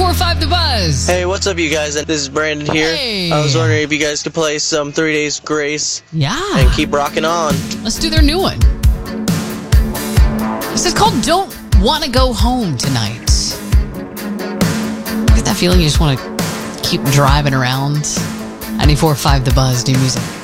94.5 The Buzz. Hey, what's up, you guys? This is Brandon here. Hey. I was wondering if you guys could play some 3 Days Grace Yeah. and keep rocking on. Let's do their new one. This is called Don't Want to Go Home Tonight. Get that feeling you just want to keep driving around. 94.5 The Buzz, new music.